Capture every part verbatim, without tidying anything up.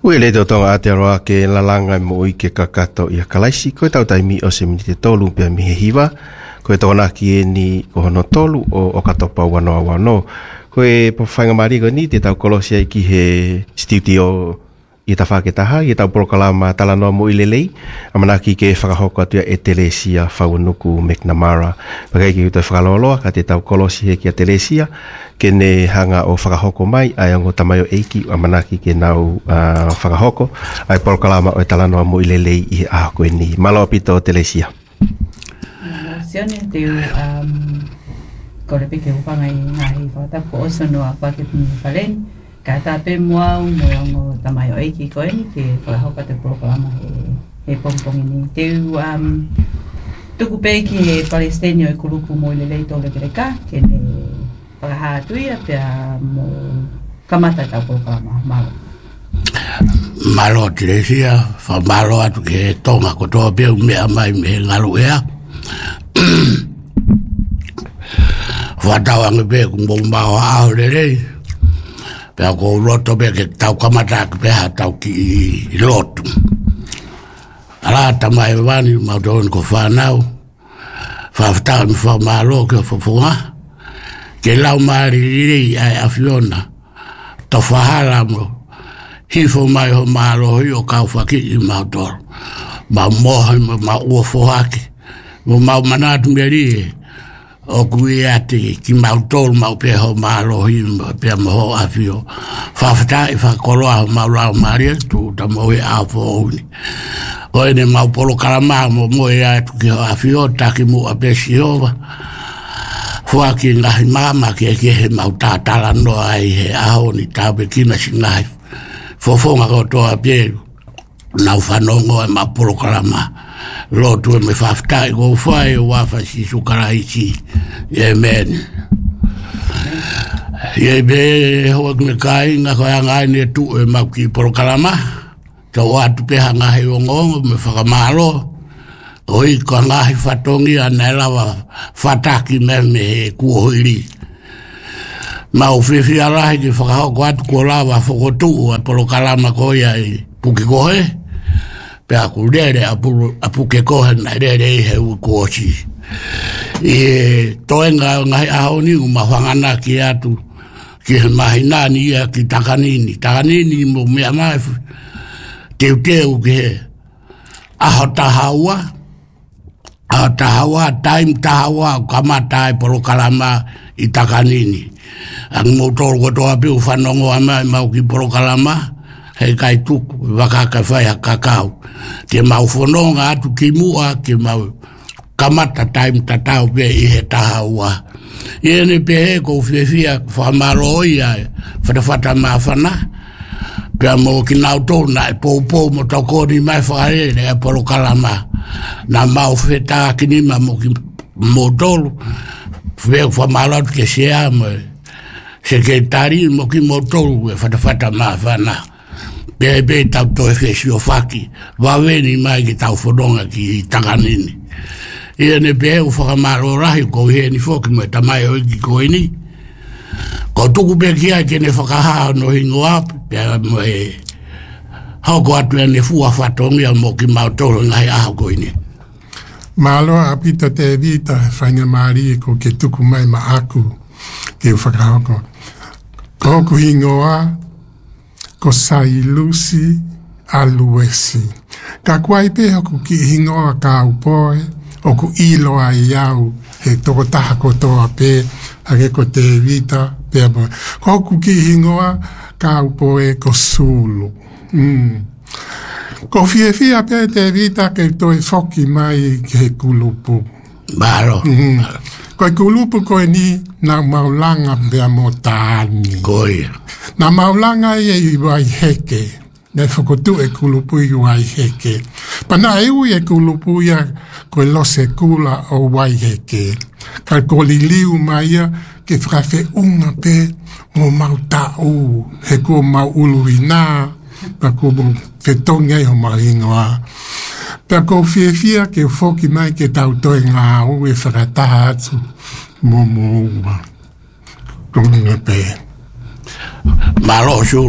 Ui le tonga Aotearoa ke lalanga mo i ke kakato i a kalaisi koe tau taimi o se minite tolu pia mihe hiwa koe tona ki e ni ko hono tolu o, o katopa wanoa wano koe po whainga marigo ni te tau kolosia ki he studio i ta whaketaha i tau prokalama talanoa mo i lelei amanaki ke whakahoko atua e Telesia Whaunuku McNamara pakai ki uta whakaloloa ka te tau kolosi he ki a Telesia ke ne hanga o whakahoko mai ai ango tamayo eiki amanaki ke nau uh, whakahoko ai prokalama o e talanoa mo i lelei i a koe ni malo pito Telesia Sione te um kore peke upanga i ngahi whakatapu o sono a whakepini whalen ka tape mua mo ngo tamayo eiki koe ni ke whakahoka te proklama he he pongpongi ni te um tuku pe ki he Palestinio i kulupu mo i lelei tole kereka ke ne whakahatuia pia mo kamata tau proklama malo malo Teresia wha malo atu ke tonga ko toa peu mea mai me ngalu ea whatawangi pe kumbo mbao ao lelei pea ko loto pe ke tau kamata ke pea tau ki i lotu. Ala tamai wani mautoon ko whanau. Whawhtau mi whamalo ke whafunga. Ke lau maari riri ai awhiona. To whahala mo. Hifo mai ho malo hoi o kau whaki i mautoon. Ma moha ma ua whohaki. Mo mau manatu meri e. O kui ate ki mautol mau pe ho malo him pe mo ho afio fa fata fa koloa mau la maria tu ta mo e afo ni o ene mau polo kalama mo mo e atu ki afio ta ki mo apesiova fo ki nga mama ke ke he mau ta tala no ai he aho ni ta be ki na sinai fo fo nga ko to apie na fa no ngo ma polo kalama lo tu me fafta go fai wa fa si su karaiti amen ye be ho me kai nga ko nga ni tu e ma ki por kalama to wa tu pe nga he ngo me fa malo oi ko nga he fatongi anela wa fataki me me ku hoiri ma o fi fi ala ki fa ko at ko la wa fo tu por kalama ko ya pu ki ko he pe aku rere apu apu ke kohe na rere he u kochi e toenga ngai ao ni uma whangana ki atu ki mahina ni ia ki takanini takanini mo mea mai teu teu ke aho tahaua aho tahaua time tahaua kamatai polo kalama i takanini ang motor ko toa piu whanongo amai mau ki polo kalama hei kai tuku, wakaka whai ha kakao. Te mau whanonga atu ki mua, ke mau kamata taim tatau pe i he taha ua. Iene pe he ko whiwhia whamaroi ai, whatawhata mawhana. Pea mo ki nau tōna e pōpō mo tokoni mai whakarere e polo kalama. Na mau whetā kinima mo ki mo tolu. Whia whamaro atu ke sea mo. Sekretari mo ki mo tolu e whatawhata mawhana. Bebe tau to efesi o faki waweni mai ki tau whanonga ki takanini ia ne be u whakamaro rahi ko he ni foki mo tamai o ki ko ini ko tuku be ki ai ke ne whakaha no hingo ap pia mo e hoko atu e ne fua whatongia mo ki mautoro ngai aho ko ini Malo apita te evita whainga maari ko ke tuku mai ma aku ke whakahoko ko ku hingo a ko sai lusi aluesi. Ka kuai pe hoku ki hingoa ka upoe, oku ilo ai au, he toko taha ko toa pe, hake ko te evita, pe amo. Ko hoku ki hingoa ka upoe ko sulu. Mm. Ko fie fia pe te evita ke toi foki mai ke kulupu. Baro. Mm. Ko kulupu ko ni na maulanga pe amo taani. Koi. Na maulanga e i wai heke, ne whakotu e kulupu i wai heke. Pana eu e kulupu ia koe lose kula o wai heke. Ka ko li liu maia ke whakawhe unga pe mo mau tau, he ko mau ulu i nā, pa ko mo whetonga i ho maringoa. Pa ko fie fia ke whoki mai ke tau toi ngā o e whakataha atu mo mo ua. Konga pe. Malo sulu.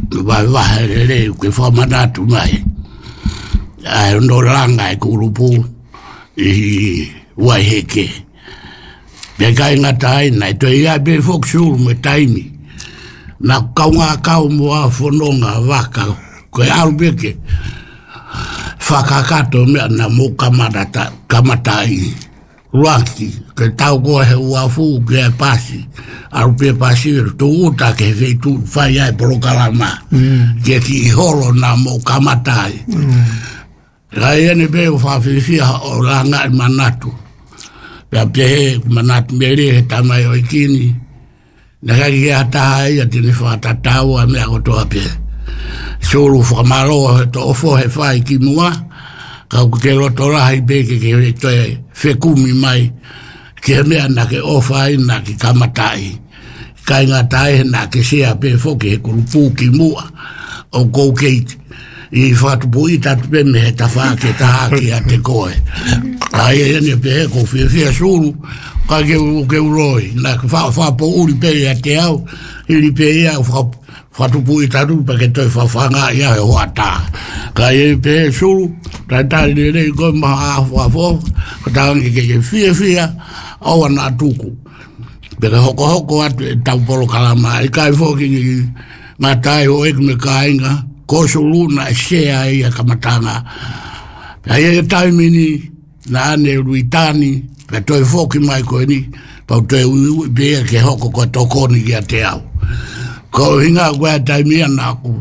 vai vai le le ke fa manatu mai ai no langa e kurupu i wai heke be kai ngatai nai to ia be foksu me taimi na kaunga kau mo a fononga vaka ko albeke fakakato me na mo kamata kamatai Ruaki, que tau goa he uafu ke pasi, aru pe pasi tu uta ke feitu fai ai polo kalama, ke ki holo na mo kamatai. Rai ene pe o whawhiwhia o ranga i manatu. Pea pehe manatu meri he tamai o ikini, na kaki ke hataha ia tini whatatau a mea kotoa pe. Suru whamaroa he to ofo he whai ki mua, kau ke loto rahi peke ke he toe whekumi mai, ke mea na ke ofai na ki kamatai. Kai ngā tae na ke sea pe foke he kurupu ki mua, o kou keiti. I whatupu i tatu pe me he tawha ke taha ki a te koe. Ai e ene pe he ko whia whia suru, ka ke u ke uroi. Na ke whapo uri pe a te au, hiri pe ia whatupu i tatu pa ke toi whawhanga ia he hoa taha. Ka e pe he suru, tai tai le rei koe maha a whafo, ka tahangi ke ke whia whia, awa nā tuku. Peka hoko hoko atu e tau polo kalama, i kai whoki ngā tai ho eku me kāinga, koso luna e sea ia kamatanga. Pea e taimini, na ane ruitani, pea toi whoki mai koe ni, pau toi ui bea ke hoko koe tokoni ki a te au. Ko hinga koe taimia nāku,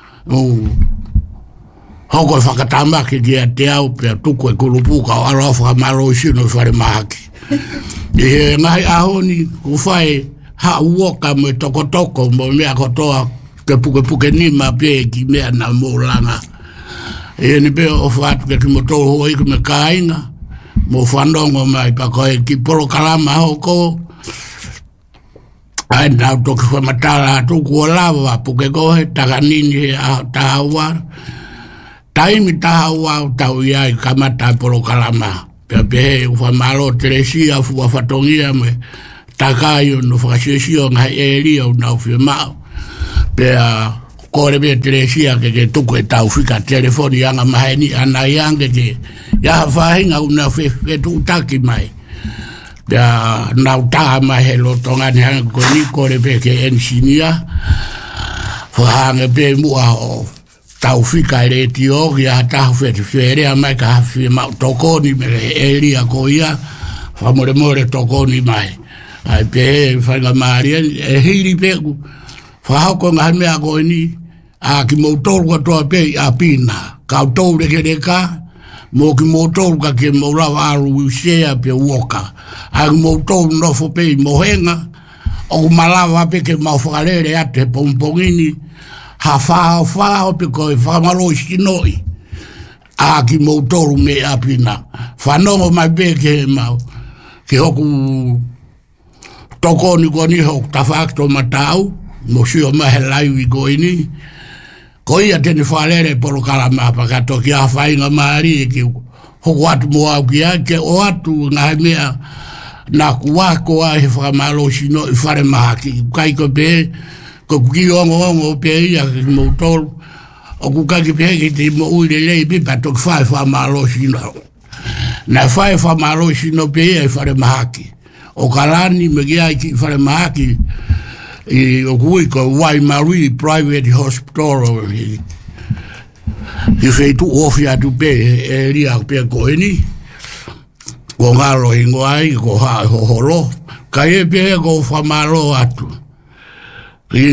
hoko e whakatamaki ki a te au, pea tuku e kurupuka o arofa maro sino i whare mahaki. E he ngai ahoni, ku whai ha uoka mo toko toko, mo mea kotoa, ke puke puke ni ma pe ki mea na mo langa. E ni pe o whatu ke ki mo tō hoi ki me kāinga, mo whanongo mai pa koe ki polo kalama hoko. Ai nau toki whamatala atu kua lawa, puke kohe, taka nini he tahawar. Taimi tahawar tau iai kamata polo kalama. Pea pehe whamalo teresia fua whatongia me takaio no whakasiosio ngai e ria o nau whia mao. Pea kore mea teresia ke ke tuku e tau whika telefoni anga maheni ana iange ke iaha whahinga una whetu utaki mai. Pea nau taha mai he lotongani hanga ko ni kore pe ke ensinia whahange pe mua o tau whika e reti o ki a tahu whetu wherea mai ka hawhi mau tokoni me e ria ko ia whamore more tokoni mai. Ai pe he whainga maaria e hiri peku whahauko ngā mea koe ni, a ki mou tōru katoa pei a pina, kau tōru reke reka, mō ki mou tōru ka ke mou rawa aru usea pe uoka, a ki mou tōru nofo pei mohenga, o ku malawa pe ke mau whakarere ate pompongini, ha whahau whahau pe koe whamaro iskinoi, a ki mou tōru me a pina, whanongo mai pe ke he mau, ki hoku tokoni koni hoku tawhakto matau, mo sio mahe laiwi ko ini ko ia tene whalere polo kalama pakato ki a whainga maari ki hoko atu mo au ki a ke o atu ngā mea nā kuwako a he whakamalo sino i whare mahaki kai ko pe ko ki ongo ongo pe ia ki mo tolu o ku kaki pe ki te mo uire lei pipa to ki whae whamalo sino na whae whamalo sino pe ia i whare mahaki o kalani me ki a ki whare mahaki i o kui ko Waimarie Private Hospital i i wheitu ofi atu pe e ria pe ko eni ko ngaro ingo ai ko ha hoholo ka e pe ko whamaro atu i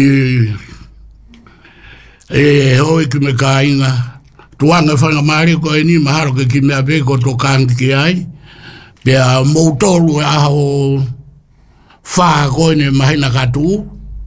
e hoi ki me kāinga tuanga whanga maari ko eni maharo ke ki mea pe ko to kangi ki ai pe a moutolu e aho wha ko ene mahina katu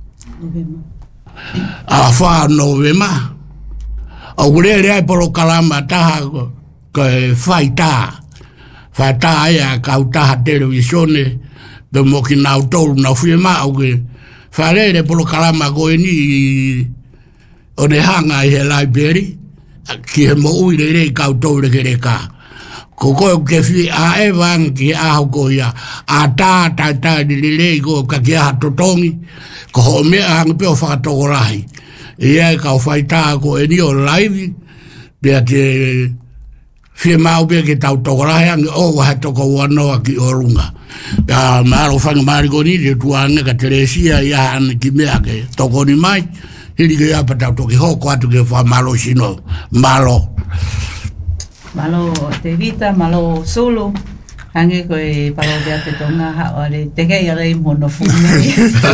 a wha novema o urere ai polo kalama taha ko e whai taha whai taha e a kau taha televisione pe mo ki nau tolu na whiema au ke wharere polo kalama ko e ni o ne hanga i he library ki he mo uire rei kau tolu ke reka ko koe ke whi a e wang ki a hau ko ia a tā tā tā ni rei ko ka ki a totongi ko ho mea hangi peo whakatoko rahi Ia e kau whaita ko e ni o laivi. Pea te whia mau pia ke tau tokorahe ange o wahe toko wanoa ki o runga. Pea maaro whanga maari ko ni te tuanga ka Teresia ia ane ki mea ke toko ni mai. Hiri ke apa tau toki hoko atu ke wha malo sino. Malo. Malo te vita, malo solo. Hange koe palo bea te tonga hao ale te kei ale i mono fume.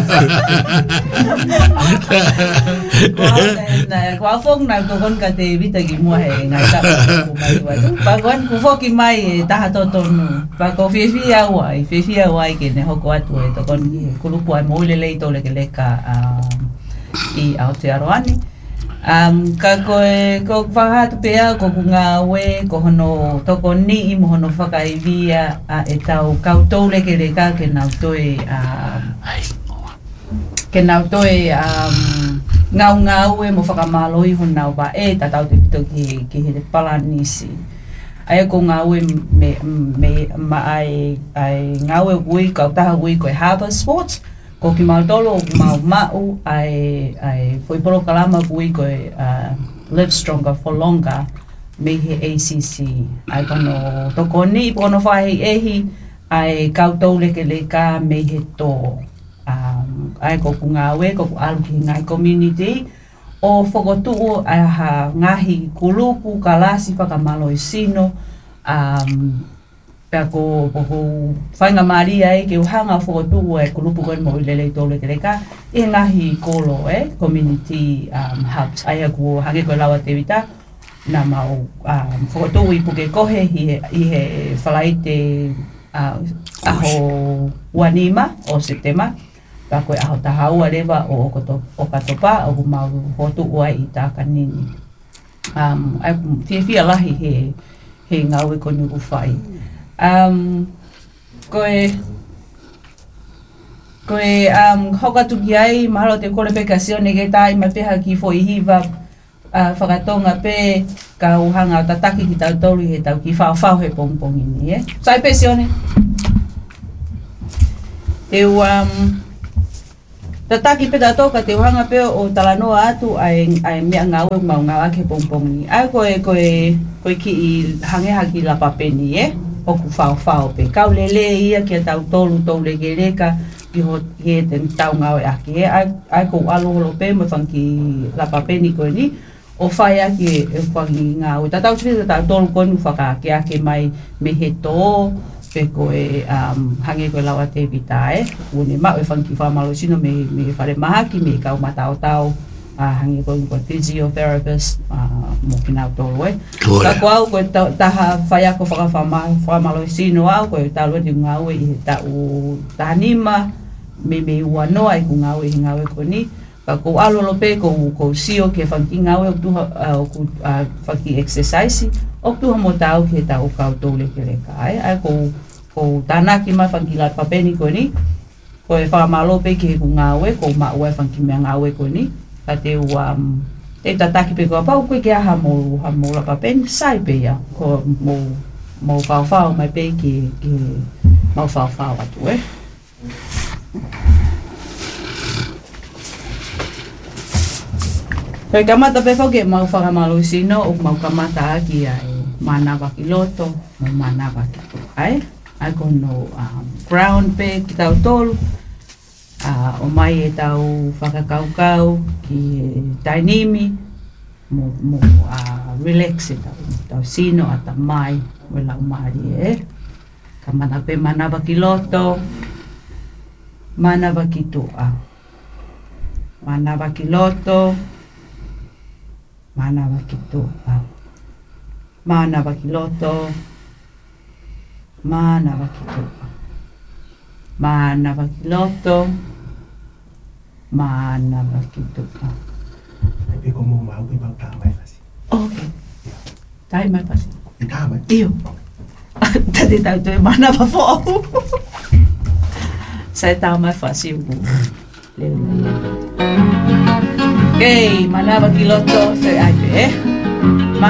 Kua fong na kokon ka te vita ki mua he ngai ka ku mai watu. Pa kon ku foki mai e taha totonu. Pa ko fifi awai, fifi awai ke ne hoko atu e tokon kulupu ai moile lei tole ke leka i Aotearoani. Um, ka koe ko whahatu pea ko kunga we ko hono toko ni i mo hono whakaivia a e tau kautou leke leka ke nau toe uh, ke nau toe um, ngau ngau e mo whakamaloi honau ba e ta tau te pito ki, ki he te palanisi ai ko ngau e me, me ma ai, ai ngau e ui kau taha ui koe Harbour Sports ko ki mautolo mau mau ai ai foi polo kalama kui ko uh, Live Stronger for Longer me he A C C ai kono to koni pono fai ehi ai kautou leke leka me he to um, ai ko kunga we ko alu ki ngai community o fogotu ai ha ngahi kulupu kalasi whakamalo sino um, pea ko ko whainga Maria e ke uhanga whokotu e kulupu koe mo ilele tole te reka e ngahi kolo e community um, hubs ai aku hange koe lawa te wita na mau um, whokotu i puke kohe i he, i he whalaite uh, aho Wanima o Septema pea koe aho tahaua rewa o Okatopa o mau whokotu ua i tākanini um, ai fia fia lahi he he ngau e konu uwhai Um, koe koe um, hokatuki ai mahalo te kore pe kasione ke tai ma peha ki fo i hiva uh, whakatonga pe ka uhanga o tataki ki tau tolu he tau ki whao whao he pongpongi ni eh? Sai pe sione te um, tataki pe tatoka te uhanga pe o talanoa atu ai, ai mea ngau e mau ngau ake pongpongi ai koe koe koe ki i hangeha ki la papeni eh? O ku whao whao pe kau lele ia ki a tau tolu tau leke reka ki ho he te tau ngau e ake e ai, ai kou alo holo pe mo whanki la papeni koe ni o whai ake e whangi ngau ta tau tiri tau tolu koe nu whaka ake ake mai me he tō pe koe um, hange koe lawa te vita e une mau e whanki whamalo sino me, me whare mahaki me kau matao tau Uh, hangi koe koe physiotherapist uh, mo kinau tolu e. Ka koe au koe taha whai ako whakamalo sino au koe talo e te ngau e i he tau tahanima me me ua noa i ku ngau e hi ngau e koe ni. Ka koe alolo pe koe ko sio ke whanki ngau e o tuha uh, whanki exercise o tuha mo tau ke tau kau tole ke reka ai. Ai koe ko tanaki mai whanki la papeni koe ni koe whakamalo pe ke ku ngau e koe ma ua e whanki mea ngau e koe ni. Ka te um, te tataki pe koa pau koe ke aha mo ha mo la papen sai pe ia ko mo mo whao whao mai pe ki ki mau whao whao atu eh. Koe kamata pe whau ke mau whakamalo sino o mau kamata aki ai manawa ki loto mo manawa ki to ai ai kono um, ground pe ki tau tolu Uh, o mai e tau whakakaukau ki tainimi mo, mo uh, relax e tau, tau sino a ta mai mo lau maari e ka mana pe manawa ki loto manawa ki tua manawa ki loto manawa ki tua manawa ki loto manawa ki tua manawa ki loto manawa ki tua. Ai pe como mau pe mau tā mai fasi. Okay. Tai mai fasi. I tā mai? Iyo. Tati tau tue manawa fo. Sai tau mai fasi ugu. Leo leo. Okay, manawa ki loto. Sai ai pe eh.